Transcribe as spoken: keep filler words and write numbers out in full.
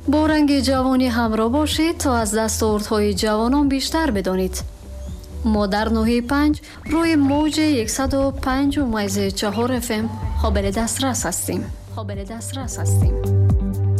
با رنگ جوانی همراه باشید تا از دستاوردهای جوانان بیشتر بدانید. ما در نهه پنج روی موج صد و پنج و ممیز چهار اف ام قابل دسترس هستیم. قابل دسترس هستیم.